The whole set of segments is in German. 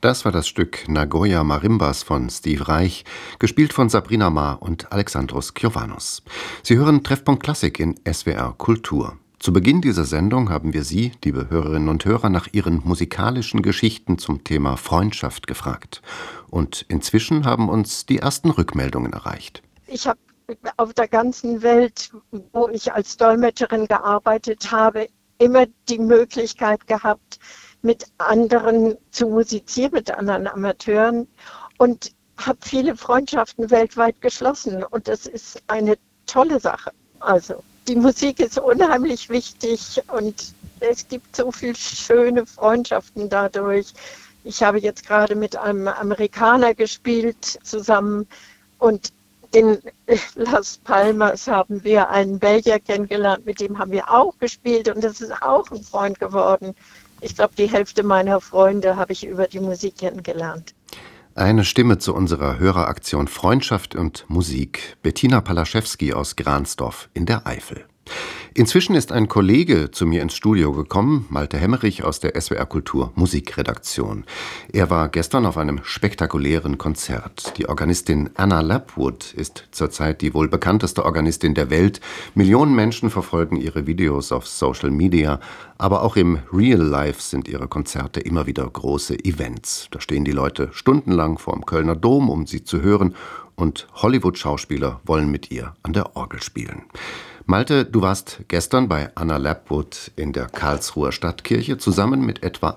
Das war das Stück Nagoya Marimbas von Steve Reich, gespielt von Sabrina Maar und Alexandros Giovannos. Sie hören Treffpunkt Klassik in SWR Kultur. Zu Beginn dieser Sendung haben wir Sie, liebe Hörerinnen und Hörer, nach Ihren musikalischen Geschichten zum Thema Freundschaft gefragt. Und inzwischen haben uns die ersten Rückmeldungen erreicht. Ich habe auf der ganzen Welt, wo ich als Dolmetscherin gearbeitet habe, immer die Möglichkeit gehabt, mit anderen zu musizieren, mit anderen Amateuren, und habe viele Freundschaften weltweit geschlossen, und das ist eine tolle Sache. Also die Musik ist unheimlich wichtig und es gibt so viele schöne Freundschaften dadurch. Ich habe jetzt gerade mit einem Amerikaner gespielt zusammen, und in Las Palmas haben wir einen Belgier kennengelernt, mit dem haben wir auch gespielt, und das ist auch ein Freund geworden. Ich glaube, die Hälfte meiner Freunde habe ich über die Musik kennengelernt. Eine Stimme zu unserer Höreraktion Freundschaft und Musik. Bettina Palaschewski aus Gransdorf in der Eifel. Inzwischen ist ein Kollege zu mir ins Studio gekommen, Malte Hemmerich aus der SWR Kultur Musikredaktion. Er war gestern auf einem spektakulären Konzert. Die Organistin Anna Lapwood ist zurzeit die wohl bekannteste Organistin der Welt. Millionen Menschen verfolgen ihre Videos auf Social Media, aber auch im Real Life sind ihre Konzerte immer wieder große Events. Da stehen die Leute stundenlang vorm Kölner Dom, um sie zu hören, und Hollywood-Schauspieler wollen mit ihr an der Orgel spielen. Malte, du warst gestern bei Anna Lapwood in der Karlsruher Stadtkirche zusammen mit etwa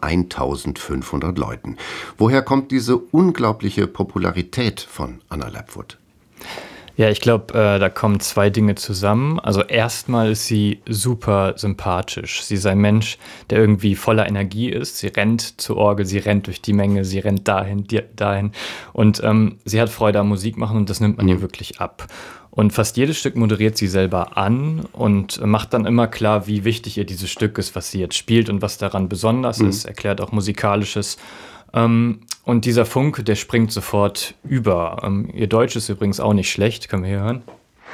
1500 Leuten. Woher kommt diese unglaubliche Popularität von Anna Lapwood? Ja, ich glaube, da kommen zwei Dinge zusammen. Also erstmal ist sie super sympathisch. Sie ist ein Mensch, der irgendwie voller Energie ist. Sie rennt zur Orgel, sie rennt durch die Menge, sie rennt dahin, dahin. Und sie hat Freude am Musik machen, und das nimmt man ihr wirklich ab. Und fast jedes Stück moderiert sie selber an und macht dann immer klar, wie wichtig ihr dieses Stück ist, was sie jetzt spielt und was daran besonders ist, erklärt auch Musikalisches. Und dieser Funke, der springt sofort über. Ihr Deutsch ist übrigens auch nicht schlecht, können wir hier hören.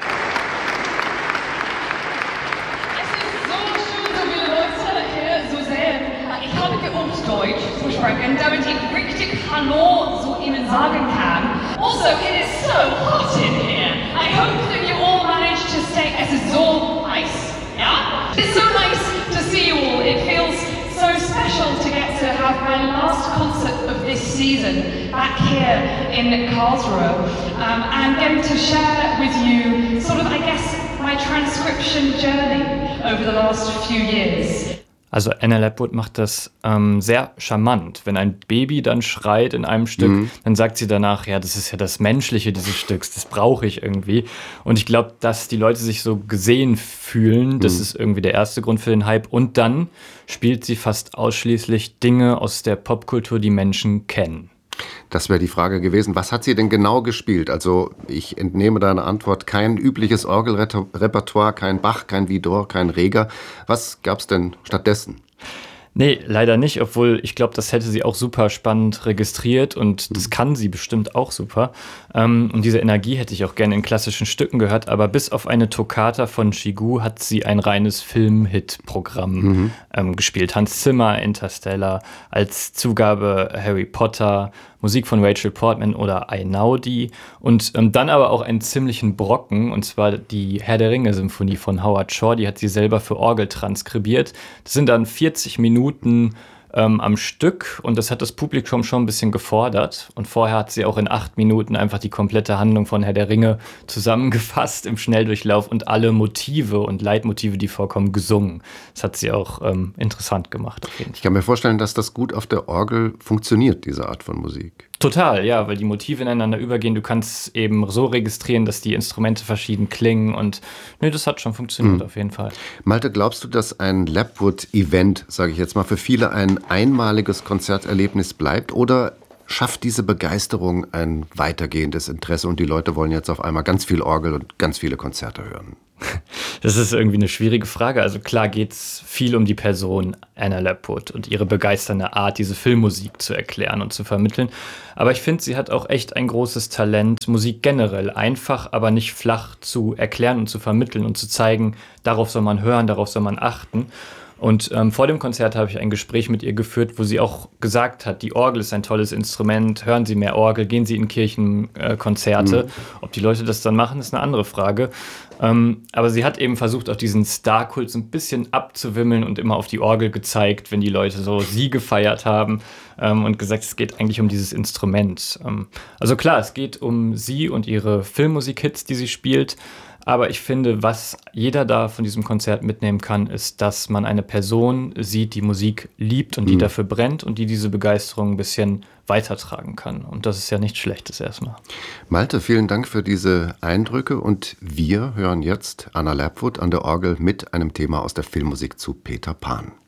Es ist so schön, so viele Leute hier zu sehen. Ich habe geübt, Deutsch zu sprechen, damit ich richtig Hallo zu Ihnen sagen kann. Also, it is so hot in here. I hope that you all managed to stay. Es ist so nice, yeah? It's so nice to see you all. It feels so special to get to have my last concert of this season back here in Karlsruhe, and then to share with you sort of, I guess, my transcription journey over the last few years. Also Anna Lapwood macht das sehr charmant. Wenn ein Baby dann schreit in einem Stück, dann sagt sie danach, ja, das ist ja das Menschliche dieses Stücks, das brauche ich irgendwie. Und ich glaube, dass die Leute sich so gesehen fühlen, das ist irgendwie der erste Grund für den Hype. Und dann spielt sie fast ausschließlich Dinge aus der Popkultur, die Menschen kennen. Das wäre die Frage gewesen. Was hat sie denn genau gespielt? Also ich entnehme deiner Antwort kein übliches Orgelrepertoire, kein Bach, kein Widor, kein Reger. Was gab's denn stattdessen? Nee, leider nicht, obwohl ich glaube, das hätte sie auch super spannend registriert, und das kann sie bestimmt auch super. Und diese Energie hätte ich auch gerne in klassischen Stücken gehört, aber bis auf eine Toccata von Chigou hat sie ein reines Film-Hit-Programm gespielt. Hans Zimmer, Interstellar, als Zugabe Harry Potter, Musik von Rachel Portman oder Einaudi, und dann aber auch einen ziemlichen Brocken, und zwar die Herr der Ringe-Symphonie von Howard Shore, die hat sie selber für Orgel transkribiert. Das sind dann 40 Minuten am Stück, und das hat das Publikum schon ein bisschen gefordert. Und vorher hat sie auch in 8 Minuten einfach die komplette Handlung von Herr der Ringe zusammengefasst im Schnelldurchlauf und alle Motive und Leitmotive, die vorkommen, gesungen. Das hat sie auch interessant gemacht. Auf jeden Fall. Ich kann mir vorstellen, dass das gut auf der Orgel funktioniert, diese Art von Musik. Total, ja, weil die Motive ineinander übergehen. Du kannst eben so registrieren, dass die Instrumente verschieden klingen, und das hat schon funktioniert auf jeden Fall. Malte, glaubst du, dass ein Lapwood-Event, sage ich jetzt mal, für viele ein einmaliges Konzerterlebnis bleibt, oder schafft diese Begeisterung ein weitergehendes Interesse und die Leute wollen jetzt auf einmal ganz viel Orgel und ganz viele Konzerte hören? Das ist irgendwie eine schwierige Frage. Also klar geht's viel um die Person Anna Lapwood und ihre begeisternde Art, diese Filmmusik zu erklären und zu vermitteln. Aber ich finde, sie hat auch echt ein großes Talent, Musik generell einfach, aber nicht flach zu erklären und zu vermitteln und zu zeigen, darauf soll man hören, darauf soll man achten. Und vor dem Konzert habe ich ein Gespräch mit ihr geführt, wo sie auch gesagt hat, die Orgel ist ein tolles Instrument, hören Sie mehr Orgel, gehen Sie in Kirchenkonzerte. Ob die Leute das dann machen, ist eine andere Frage. Aber sie hat eben versucht, auch diesen Star-Kult so ein bisschen abzuwimmeln und immer auf die Orgel gezeigt, wenn die Leute so sie gefeiert haben, und gesagt, es geht eigentlich um dieses Instrument. Also klar, es geht um sie und ihre Filmmusik-Hits, die sie spielt. Aber ich finde, was jeder da von diesem Konzert mitnehmen kann, ist, dass man eine Person sieht, die Musik liebt und die dafür brennt und die diese Begeisterung ein bisschen weitertragen kann. Und das ist ja nichts Schlechtes erstmal. Malte, vielen Dank für diese Eindrücke. Und wir hören jetzt Anna Lapwood an der Orgel mit einem Thema aus der Filmmusik zu Peter Pan.